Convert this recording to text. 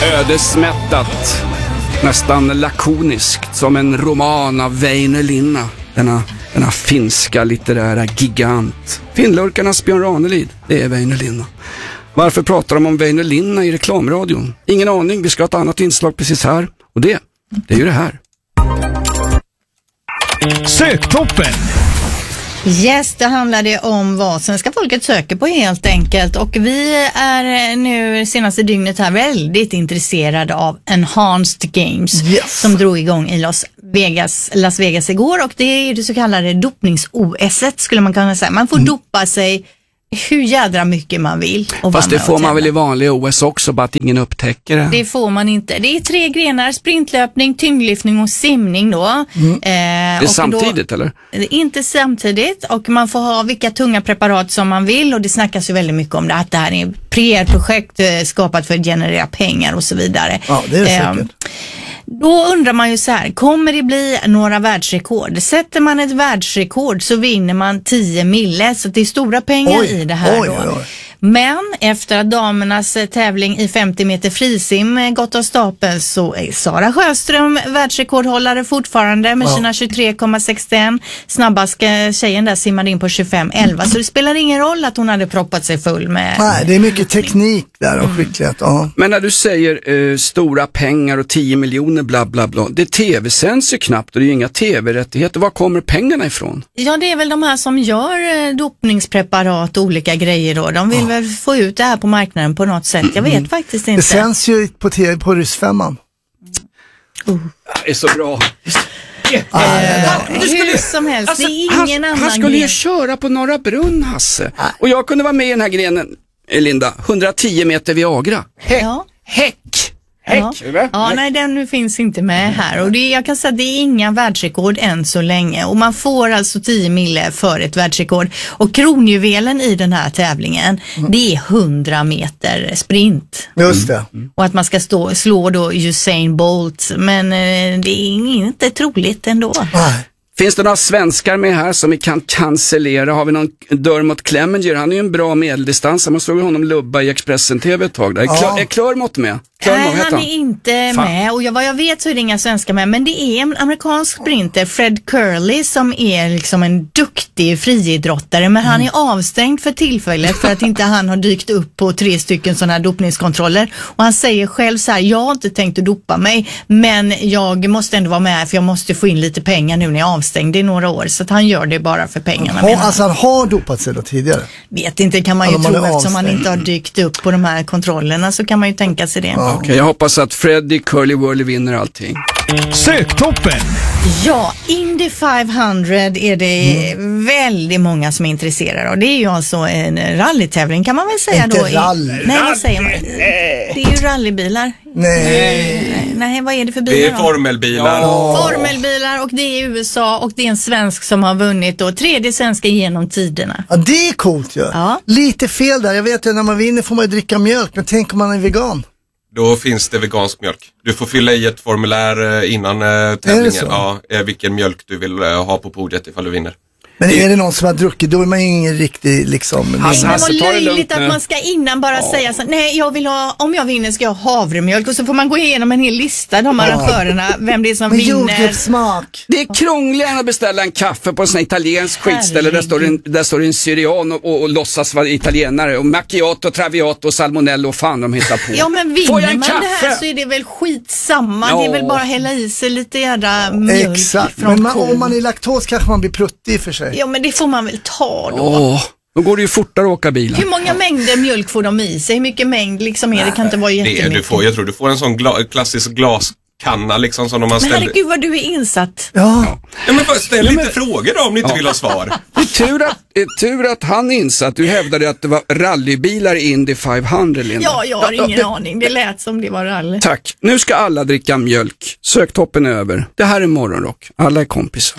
Ödesmättat, nästan lakoniskt, som en roman av Väinö Linna, denna finska litterära gigant. Finnlurkarnas Björn Ranelid, det är Väinö Linna. Varför pratar de om Väinö Linna i reklamradion? Ingen aning, vi ska ha ett annat inslag precis här. Och det är ju det här. Söktoppen! Yes, det handlade om vad svenska folket söker på helt enkelt. Och vi är nu senaste dygnet här väldigt intresserade av Enhanced Games, som drog igång i Las Vegas igår. Och det är ju det så kallade dopnings-OS skulle man kunna säga. Man får dopa sig hur jädra mycket man vill. Fast det får man väl i vanliga OS också, bara att ingen upptäcker det. Det får man inte. Det är 3 grenar, sprintlöpning, tyngdlyftning och simning då. Det är samtidigt då, eller? Inte samtidigt, och man får ha vilka tunga preparat som man vill, och det snackas ju väldigt mycket om det, att det här är ett PR-projekt skapat för att generera pengar och så vidare. Ja, det är det säkert. Då undrar man ju så här, kommer det bli några världsrekord? Sätter man ett världsrekord så vinner man 10 mille, så det är stora pengar i det här då. Men efter att damernas tävling i 50 meter frisim gått av stapeln, så är Sara Sjöström världsrekordhållare fortfarande med sina 23,61. Snabbaste tjejen där simmade in på 25,11, så det spelar ingen roll att hon hade proppat sig full med... Nej, det är mycket teknik där och skicklighet. Men när du säger stora pengar och 10 miljoner bla bla bla, det tv-sänds ju knappt och det är ju inga tv-rättigheter. Var kommer pengarna ifrån? Ja, det är väl de här som gör dopningspreparat och olika grejer då. De vill väl få ut det här på marknaden på något sätt. Jag vet faktiskt inte. Det sänds ju på tv på Ryssfemman. Det är så bra. Hur som helst, alltså, det är ingen annan han skulle ju köra på Norra Brunn, Hasse. Och jag kunde vara med i den här grenen, Linda. 110 meter Viagra. Häck. Nej, den finns inte med här. Och jag kan säga att det är inga världsrekord än så länge. Och man får alltså 10 mille för ett världsrekord. Och kronjuvelen i den här tävlingen, det är 100 meter sprint. Just det. Och att man ska slå då Usain Bolt. Men det är inte troligt ändå. Finns det några svenskar med här som vi kan cancellera? Har vi någon Dermot Clemenger? Han är ju en bra medeldistans. Man såg honom lubba i Expressen TV ett tag där. Är Klörmott med? Nej, han är inte med. Och vad jag vet så är det inga svenskar med. Men det är en amerikansk sprinter, Fred Curley, som är liksom en duktig friidrottare. Men han är avstängd för tillfället för att inte han har dykt upp på 3 stycken sådana här dopningskontroller. Och han säger själv så här: jag har inte tänkt att dopa mig, men jag måste ändå vara med för jag måste få in lite pengar nu när jag är avstängd i några år. Så att han gör det bara för pengarna. Alltså han har dopat sig då tidigare? Vet inte, kan man ju tro, eftersom han inte har dykt upp på de här kontrollerna, så kan man ju tänka sig det. Okej, jag hoppas att Freddie Curly Wurly vinner allting. Söktoppen! Ja, Indy 500 är det väldigt många som är intresserade av. Det är ju alltså en rallytävling, kan man väl säga då. Inte rally. Nej, vad säger man? Det är ju rallybilar. Nej, vad är det för bilar? Det är formelbilar. Formelbilar, och det är USA, och det är en svensk som har vunnit då 3:e svenska genom tiderna. Ja, det är coolt ju. Ja. Lite fel där. Jag vet ju, när man vinner får man ju dricka mjölk, men tänk om man är vegan. Då finns det vegansk mjölk. Du får fylla i ett formulär innan tävlingen. Vilken mjölk du vill ha på podiet ifall du vinner. Men är det någon som har druckit, då är man ju ingen riktig liksom... Det var löjligt att man ska innan bara säga så: nej, jag vill ha, om jag vinner ska jag ha havremjölk, och så får man gå igenom en hel lista, de arrangörerna, vem det är som vinner. Smak. Det är krångligare att beställa en kaffe på en sån här italiensk skitställe. Där står en syrian och låtsas vara italienare, och macchiato, traviato, salmonello och fan de hittar på. Ja, men vinner man det här så är det väl skitsamma. Det är väl bara hälla i sig lite jävla mjölk. Exakt, men om man är laktos kanske man blir pruttig i för sig. Ja, men det får man väl ta då. Då går det ju fortare att åka bilen. Hur många mängder mjölk får de i sig? Hur mycket mängd liksom är det? Kan inte vara jättemycket. Jag tror du får en sån klassisk glaskanna liksom, som de har ställt. Men herregud vad du är insatt. Ja, men ställ lite frågor då om ni inte vill ha svar. Det är tur att han insatt. Du hävdade att det var rallybilar i Indy 500, Linda. Ja, jag har ingen aning. Det lät som det var rally. Tack. Nu ska alla dricka mjölk. Söktoppen är över. Det här är Morgonrock. Alla är kompisar.